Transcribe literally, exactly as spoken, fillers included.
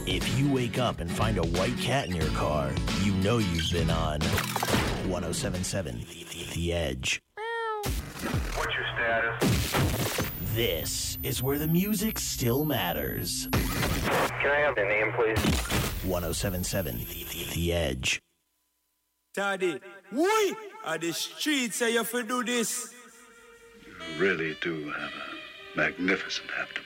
If you wake up and find a white cat in your car, you know you've been on one oh seven point seven The Edge. What's your status? This is where the music still matters. Can I have the name, please? one oh seven point seven The Edge. Taddy, we are the streets say you have to do this. You really do have a magnificent abdomen.